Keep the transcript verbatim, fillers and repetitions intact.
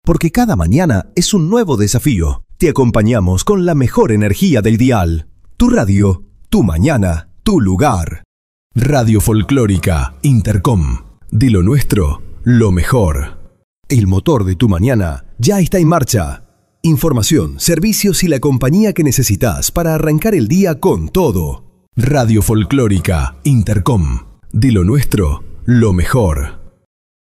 porque cada mañana es un nuevo desafío. Te acompañamos con la mejor energía del dial. Tu radio, tu mañana, tu lugar. Radio Folclórica Intercom. De lo nuestro, lo mejor. El motor de tu mañana ya está en marcha. Información, servicios y la compañía que necesitas para arrancar el día con todo. Radio Folclórica Intercom. De lo nuestro, lo mejor.